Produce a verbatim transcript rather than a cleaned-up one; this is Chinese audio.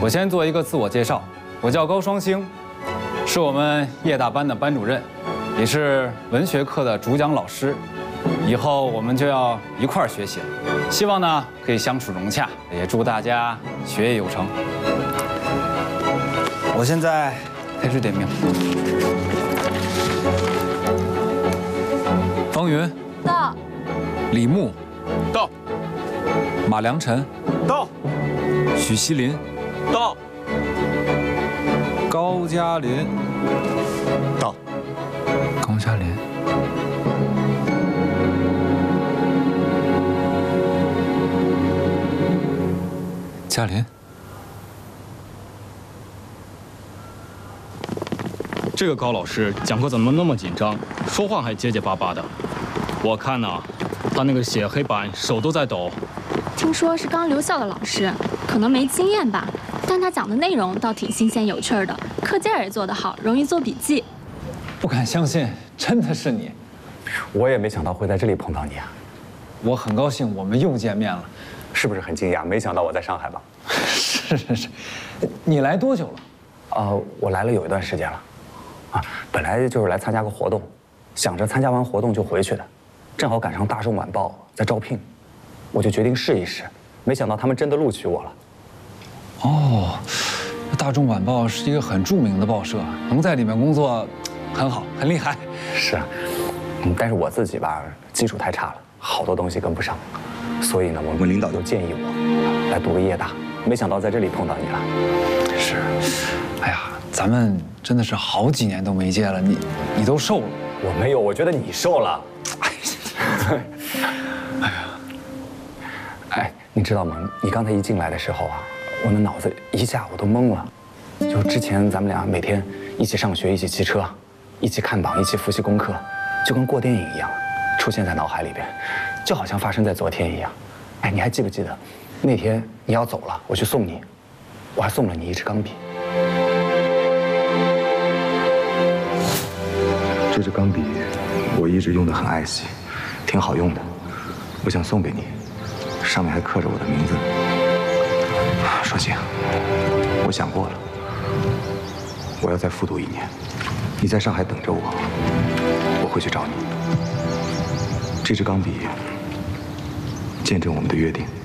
我先做一个自我介绍，我叫高双星，是我们夜大班的班主任，也是文学课的主讲老师。以后我们就要一块儿学习了，希望呢可以相处融洽，也祝大家学业有成。我现在开始点名。方云到， 李牧到， 马良辰到， 许锡林到， 高加林到， 高加林。嘉林， 这个高老师讲课怎么那么紧张，说话还结结巴巴的？我看呐、啊，他那个写黑板手都在抖。 听说是刚留校的老师，可能没经验吧，但他讲的内容倒挺新鲜有趣的，课件也做得好，容易做笔记。 不敢相信，真的是你！ 我也没想到会在这里碰到你啊！ 我很高兴，我们又见面了。 是不是很惊讶？没想到我在上海吧？ 是是是，你来多久了？ 呃，我来了有一段时间了，啊，本来就是来参加个活动，想着参加完活动就回去的，正好赶上《大众晚报》在招聘，我就决定试一试，没想到他们真的录取我了。 哦，《大众晚报》是一个很著名的报社，能在里面工作，很好，很厉害。 是啊，嗯，但是我自己吧，基础太差了，好多东西跟不上。所以呢，我们领导就建议我来读个夜大，没想到在这里碰到你了。 是，哎呀，咱们真的是好几年都没见了，你你都瘦了。 我没有，我觉得你瘦了。哎呀，哎，你知道吗？你刚才一进来的时候啊，我的脑子一下我都懵了。就之前咱们俩每天一起上学，一起骑车，一起看榜，一起复习功课，就跟过电影一样，出现在脑海里边。就好像发生在昨天一样，哎，你还记不记得，那天你要走了，我去送你，我还送了你一支钢笔。这支钢笔我一直用得很爱惜，挺好用的，我想送给你，上面还刻着我的名字。双星，我想过了，我要再复读一年，你在上海等着我，我会去找你。这支钢笔见证我们的约定。